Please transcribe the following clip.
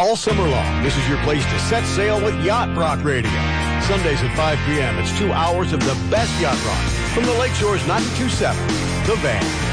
All summer long, this is your place to set sail with Yacht Rock Radio. Sundays at 5 p.m., it's 2 hours of the best yacht rock from the Lakeshore's 92.7, The Van.